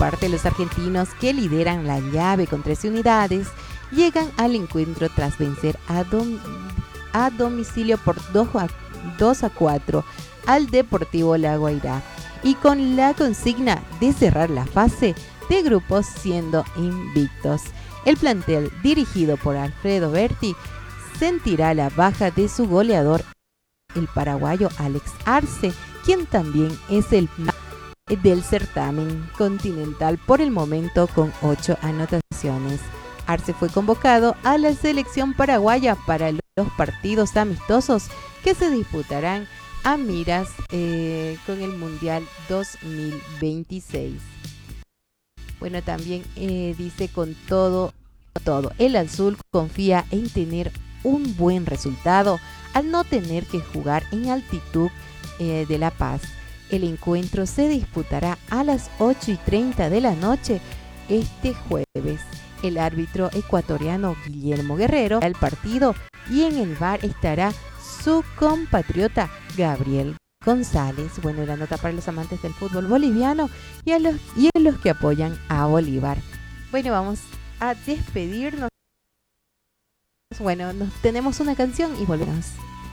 parte, los argentinos, que lideran la llave con 13 unidades, llegan al encuentro tras vencer a domicilio por 2-4 al Deportivo La Guairá, y con la consigna de cerrar la fase de grupos siendo invictos. El plantel, dirigido por Alfredo Berti, sentirá la baja de su goleador, el paraguayo Alex Arce, quien también es el del certamen continental por el momento con 8 anotaciones. Arce fue convocado a la selección paraguaya para los partidos amistosos que se disputarán a miras con el Mundial 2026. Bueno, también dice con todo, el azul confía en tener un buen resultado al no tener que jugar en altitud de La Paz. El encuentro se disputará a las 8:30 de la noche este jueves. El árbitro ecuatoriano Guillermo Guerrero el partido, y en el VAR estará su compatriota Gabriel González. Bueno, la nota para los amantes del fútbol boliviano y a los que apoyan a Bolívar. Bueno, vamos a despedirnos. Bueno, tenemos una canción y volvemos.